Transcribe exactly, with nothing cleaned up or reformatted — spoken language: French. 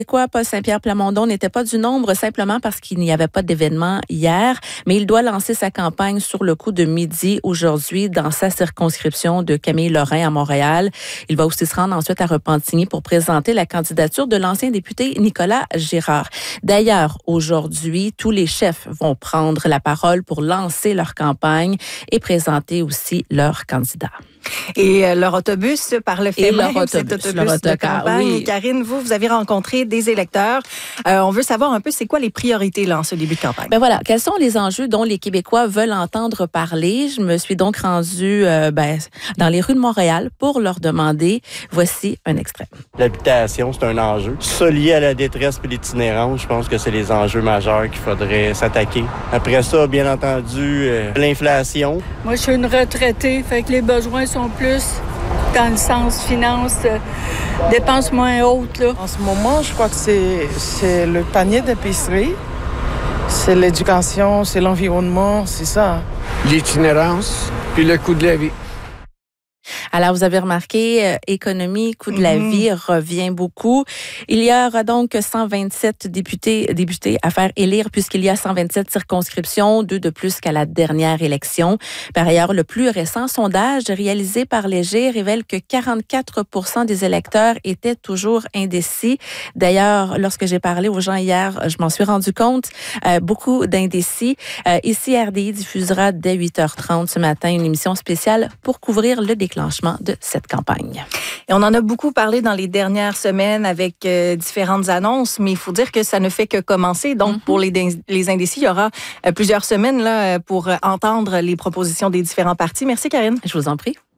Quoi, Paul Saint-Pierre Plamondon n'était pas du nombre simplement parce qu'il n'y avait pas d'événement hier, mais il doit lancer sa campagne sur le coup de midi aujourd'hui dans sa circonscription de Camille-Lorrain à Montréal. Il va aussi se rendre ensuite à Repentigny pour présenter la candidature de l'ancien député Nicolas Girard. D'ailleurs, aujourd'hui, tous les chefs vont prendre la parole pour lancer leur campagne et présenter aussi leurs candidats. Et euh, leur autobus, par le fait et même, leur cet autobus, autobus leur de autocar, campagne. oui. Karine, vous, vous avez rencontré des électeurs. Euh, on veut savoir un peu, c'est quoi les priorités là, en ce début de campagne? Ben voilà, quels sont les enjeux dont les Québécois veulent entendre parler? Je me suis donc rendue euh, ben, dans les rues de Montréal pour leur demander. Voici un extrait. L'habitation, c'est un enjeu. Ça lié à la détresse et l'itinérance, je pense que c'est les enjeux majeurs qu'il faudrait s'attaquer. Après ça, bien entendu, euh, l'inflation. Moi, je suis une retraitée, fait que les besoins sont plus dans le sens finance, euh, dépenses moins hautes. Là. En ce moment, je crois que c'est, c'est le panier d'épicerie, c'est l'éducation, c'est l'environnement, c'est ça. L'itinérance, puis le coût de la vie. Alors, vous avez remarqué, euh, économie, coût de mm-hmm. la vie revient beaucoup. Il y aura donc cent vingt-sept députés, députés à faire élire puisqu'il y a cent vingt-sept circonscriptions, deux de plus qu'à la dernière élection. Par ailleurs, le plus récent sondage réalisé par Léger révèle que quarante-quatre pour cent des électeurs étaient toujours indécis. D'ailleurs, lorsque j'ai parlé aux gens hier, je m'en suis rendu compte, euh, beaucoup d'indécis. Euh, ici, R D I diffusera dès huit heures trente ce matin une émission spéciale pour couvrir le déclenchement de cette campagne. Et on en a beaucoup parlé dans les dernières semaines avec euh, différentes annonces, mais il faut dire que ça ne fait que commencer. Donc, mm-hmm. pour les, les indécis, il y aura euh, plusieurs semaines là, pour entendre les propositions des différents partis. Merci, Karine. Je vous en prie.